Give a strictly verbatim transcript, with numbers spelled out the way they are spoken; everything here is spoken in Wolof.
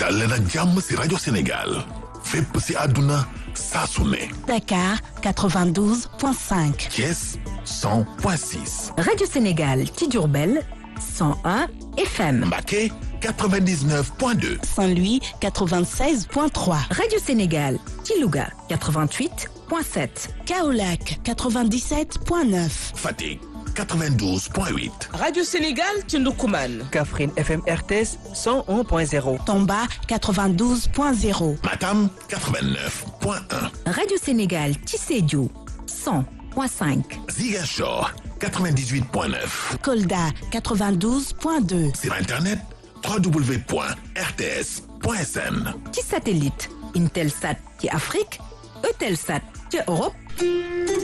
dal leen ak jàmm ci rajo Sénégal fépp ci àdduna saa su ne. Dakar quatre-vingt-douze point cinq. Thiès cent point six. Radio Sénégal ci Diourbel cent un F M. Mbacké quatre-vingt-dix-neuf point deux. Saint-Louis quatre-vingt-seize point trois. Radio Sénégal ci Louga quatre-vingt-huit point sept. Kaolack quatre-vingt-dix-sept point neuf. Fatick quatre-vingt-douze point huit. Radio Sénégal ci Ndoukoumane. Kaffrine F M R T S cent un point zéro. Tamba quatre-vingt-douze point zéro. Matam quatre-vingt-neuf point un. Radio Sénégal ci Sédhiou cent point cinq. Ziguinchor quatre-vingt-dix-huit point neuf. Kolda quatre-vingt-douze point deux. Sur Internet w w w point r t s point s n. ci satellite Intelsat ci Afrique, Eutelsat ci Europe.